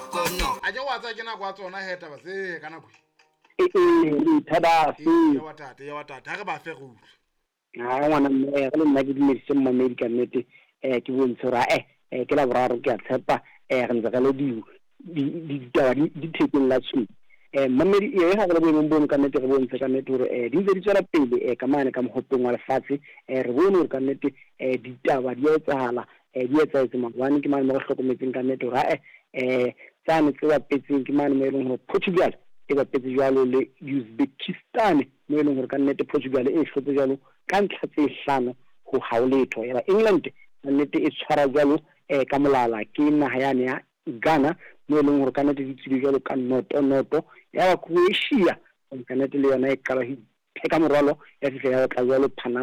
a je wa tsa ke na kwa tsona heta ba se kana kwe thada ya watata ga ba fe go ha ngwana mme ga le nna ke dimedise mmamedi ka nnete ke bontsho ra ke la boraro ke a tshepa re ntse ka le di thekeng la tshimo mmamedi ga go le boemong bono ka nnete re bontshe ka nnete gore di ntse di tswela pele ka mane ka mogopong wa lefatshe re bone gore ka nnete ditaba di a etsagala di etsaetse maobane ke mane mo go tlhokometseng ka nnete gore tsane tse bapetseng ke mane mo e leng gore Portugal e bapetse jalo le Uzbekistan mo e leng gore ka nnete Portugal e hlotse jalo ka ntlha tse 5 go haoletho ya England ka nnete e tshwara jalo ka molala ke naga yane ya Ghana mo e leng gore ka nnete di tsile jalo ka noto ya Croatia ka nnete le yona e kala ka morwalo ya fihla ya tla jalo Panama